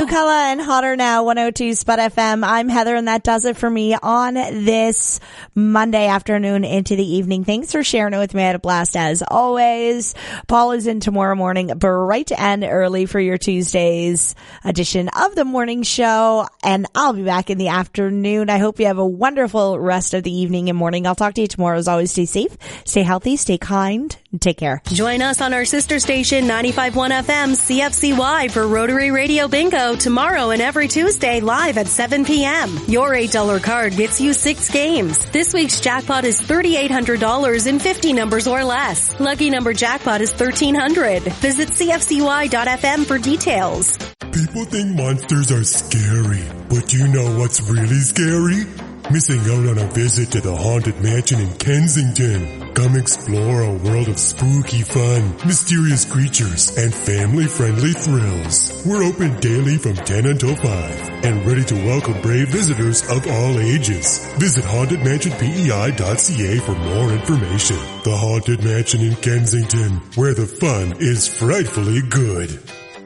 McCullough and Hotter Now, 102 Spud FM. I'm Heather, and that does it for me on this Monday afternoon into the evening. Thanks for sharing it with me. I had a blast as always. Paul is in tomorrow morning, bright and early for your Tuesday's edition of the morning show, and I'll be back in the afternoon. I hope you have a wonderful rest of the evening and morning. I'll talk to you tomorrow. As always, stay safe, stay healthy, stay kind, and take care. Join us on our sister station, 95.1 FM CFCY, for Rotary Radio Bingo tomorrow and every Tuesday live at 7 p.m. Your $8 card gets you 6 games. This week's jackpot is $3,800 in 50 numbers or less. Lucky number jackpot is 1,300. Visit CFCY.FM for details. People think monsters are scary, but do you know what's really scary? Missing out on a visit to the Haunted Mansion in Kensington. Come explore a world of spooky fun, mysterious creatures, and family-friendly thrills. We're open daily from 10 until 5 and ready to welcome brave visitors of all ages. Visit hauntedmansionpei.ca for more information. The Haunted Mansion in Kensington, where the fun is frightfully good.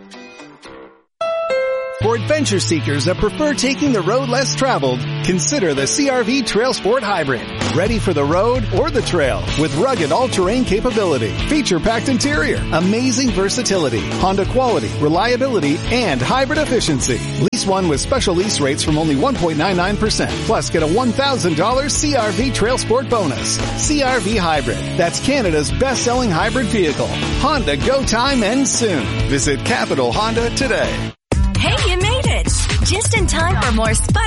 For adventure seekers that prefer taking the road less traveled, consider the CRV Trail Sport Hybrid. Ready for the road or the trail with rugged all-terrain capability, feature-packed interior, amazing versatility, Honda quality, reliability, and hybrid efficiency. Lease one with special lease rates from only 1.99%. Plus, get a $1,000 CRV Trail Sport bonus. CRV Hybrid. That's Canada's best-selling hybrid vehicle. Honda Go Time ends soon. Visit Capital Honda today. Hey, you made it! Just in time for more Spud